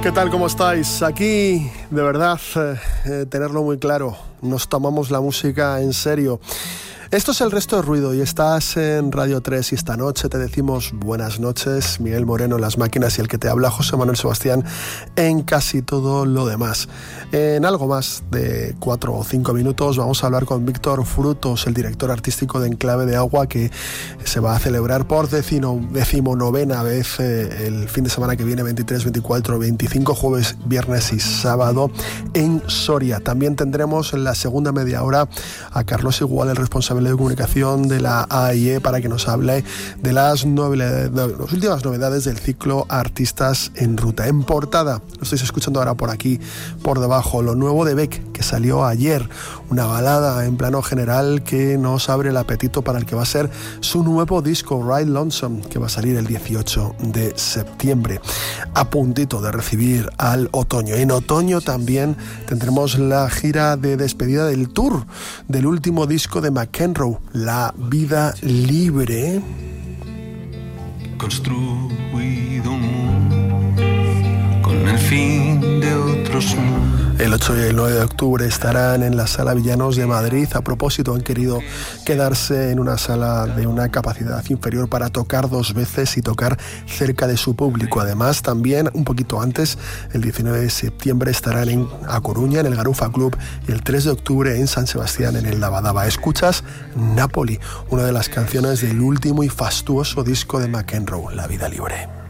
¿Qué tal? ¿Cómo estáis? Aquí, de verdad, tenerlo muy claro, nos tomamos la música en serio. Esto es El Resto de Ruido y estás en Radio 3 y esta noche te decimos buenas noches. Miguel Moreno en las máquinas y el que te habla, José Manuel Sebastián, en casi todo lo demás. En algo más de 4 o 5 minutos vamos a hablar con Víctor Frutos, el director artístico de Enclave de Agua, que se va a celebrar por 19ª vez el fin de semana que viene, 23, 24, 25, jueves, viernes y sábado en Soria. También tendremos en la segunda media hora a Carlos Igual, el responsable de comunicación de la AIE, para que nos hable de las últimas novedades del ciclo Artistas en Ruta. En portada, lo estáis escuchando ahora por aquí, por debajo, lo nuevo de Beck, que salió ayer, una balada en plano general que nos abre el apetito para el que va a ser su nuevo disco, Ride Lonesome, que va a salir el 18 de septiembre, a puntito de recibir al otoño. En otoño también tendremos la gira de despedida del tour del último disco de McEnroe, La Vida Libre. Construido un mundo con el fin de otros mundos. El 8 y el 9 de octubre estarán en la Sala Villanos de Madrid. A propósito, han querido quedarse en una sala de una capacidad inferior para tocar 2 veces y tocar cerca de su público. Además, también un poquito antes, el 19 de septiembre, estarán A Coruña, en el Garufa Club, y el 3 de octubre en San Sebastián, en el Lavadava. Escuchas Napoli, una de las canciones del último y fastuoso disco de McEnroe, La Vida Libre.